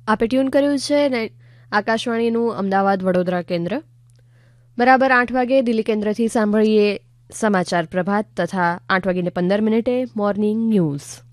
આપે ટ્યુન કર્યું છે ને આકાશવાણીનું અમદાવાદ વડોદરા કેન્દ્ર. બરાબર 8 વાગે દિલ્હી કેન્દ્રથી સાંભળીએ સમાચાર પ્રભાત તથા 8:15 મોર્નિંગ ન્યૂઝ.